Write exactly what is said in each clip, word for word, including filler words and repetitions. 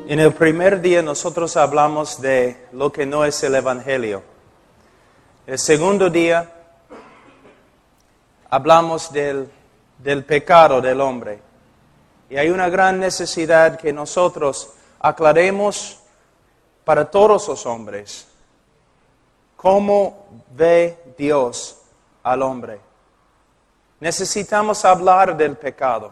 En el primer día nosotros hablamos de lo que no es el Evangelio. El segundo día hablamos del, del pecado del hombre. Y hay una gran necesidad que nosotros aclaremos para todos los hombres. ¿Cómo ve Dios al hombre? Necesitamos hablar del pecado.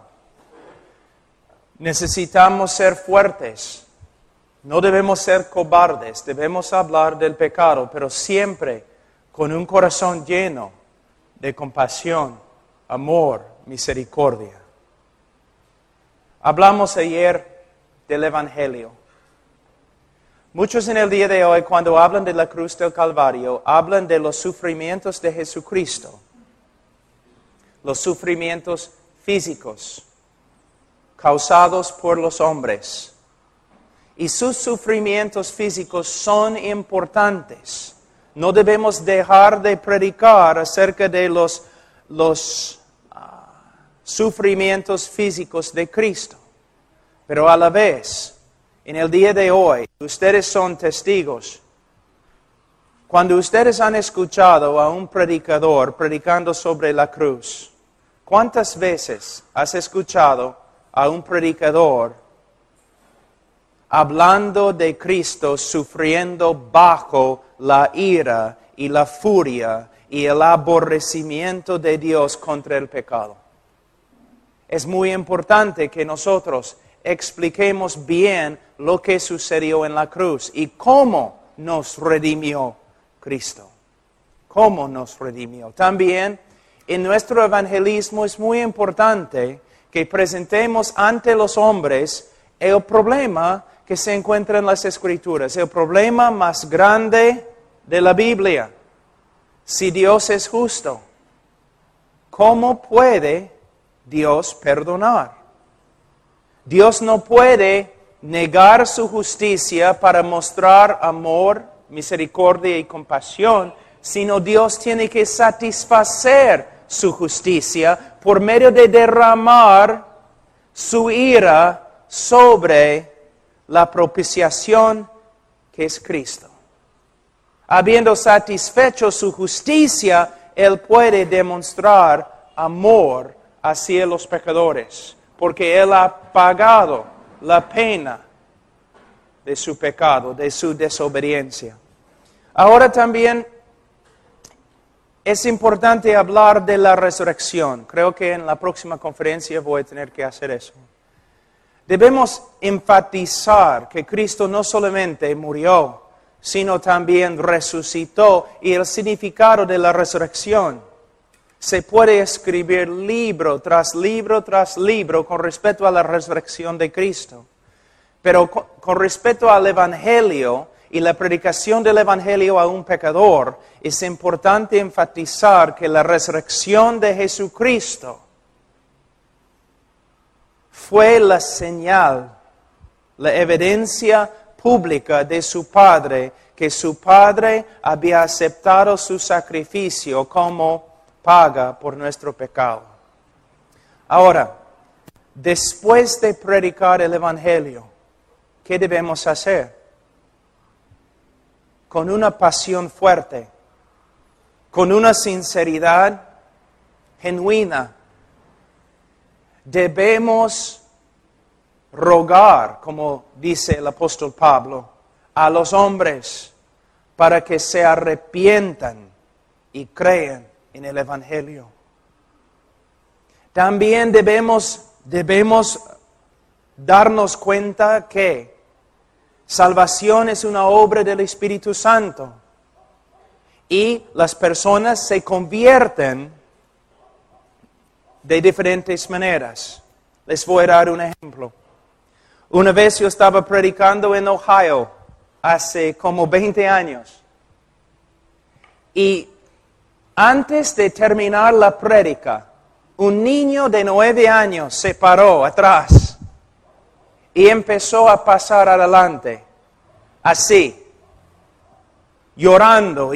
Necesitamos ser fuertes. No debemos ser cobardes. Debemos hablar del pecado, pero siempre con un corazón lleno de compasión, amor, misericordia. Hablamos ayer del Evangelio. Muchos en el día de hoy, cuando hablan de la cruz del Calvario, hablan de los sufrimientos de Jesucristo. Los sufrimientos físicos causados por los hombres. Y sus sufrimientos físicos son importantes. No debemos dejar de predicar acerca de los, los uh, sufrimientos físicos de Cristo. Pero a la vez, en el día de hoy, ustedes son testigos. Cuando ustedes han escuchado a un predicador predicando sobre la cruz, ¿cuántas veces has escuchado a un predicador hablando de Cristo sufriendo bajo la ira y la furia y el aborrecimiento de Dios contra el pecado? Es muy importante que nosotros expliquemos bien lo que sucedió en la cruz y cómo nos redimió Cristo. Cómo nos redimió. También en nuestro evangelismo es muy importante que presentemos ante los hombres el problema que se encuentra en las Escrituras, el problema más grande de la Biblia. Si Dios es justo, ¿cómo puede Dios perdonar? Dios no puede negar su justicia para mostrar amor, misericordia y compasión, sino Dios tiene que satisfacer su justicia por medio de derramar su ira sobre la propiciación que es Cristo. Habiendo satisfecho su justicia, Él puede demostrar amor hacia los pecadores, porque Él ha pagado la pena de su pecado, de su desobediencia. Ahora también es importante hablar de la resurrección. Creo que en la próxima conferencia voy a tener que hacer eso. Debemos enfatizar que Cristo no solamente murió, sino también resucitó, y el significado de la resurrección. Se puede escribir libro tras libro tras libro con respecto a la resurrección de Cristo. Pero con, con respecto al Evangelio y la predicación del Evangelio a un pecador, es importante enfatizar que la resurrección de Jesucristo fue la señal, la evidencia pública de su Padre, que su Padre había aceptado su sacrificio como paga por nuestro pecado. Ahora, después de predicar el Evangelio, ¿qué debemos hacer? Con una pasión fuerte, con una sinceridad genuina, debemos rogar, como dice el apóstol Pablo, a los hombres para que se arrepientan y crean en el Evangelio. También debemos, debemos darnos cuenta que salvación es una obra del Espíritu Santo y las personas se convierten de diferentes maneras. Les voy a dar un ejemplo. Una vez yo estaba predicando en Ohio, hace como veinte años. Y antes de terminar la prédica, un niño de nueve años se paró atrás y empezó a pasar adelante, así, llorando